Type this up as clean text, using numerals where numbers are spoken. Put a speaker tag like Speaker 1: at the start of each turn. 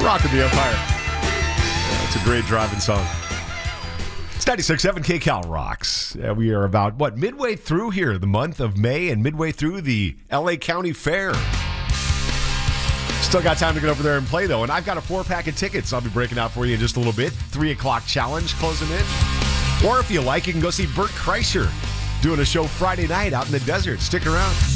Speaker 1: Rocking the Empire. It's a great driving song. It's 96.7 KCal Rocks. We are about, midway through here, the month of May, and midway through the LA County Fair. Still got time to get over there and play, though. And I've got a 4-pack of tickets I'll be breaking out for you in just a little bit. 3 o'clock challenge closing in. Or if you like, you can go see Bert Kreischer doing a show Friday night out in the desert. Stick around.